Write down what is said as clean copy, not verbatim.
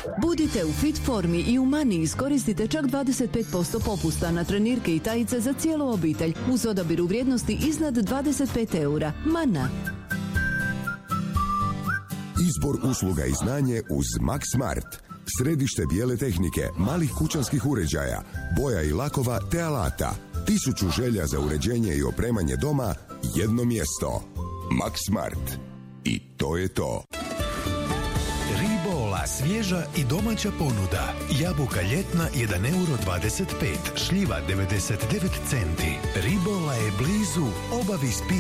Budite u fit formi i u Mani iskoristite čak 25% popusta na trenirke i tajice za cijelu obitelj uz odabir u vrijednosti iznad 25 eura. Mana. Izbor usluga i znanje uz Maxmart. Središte bijele tehnike, malih kućanskih uređaja, boja i lakova te alata. 1000 želja za uređenje i opremanje doma, jedno mjesto. Maxmart. I to je to. Ribola, svježa i domaća ponuda. Jabuka ljetna 1,25 €, šljiva 99 centi. Ribola je blizu, obavi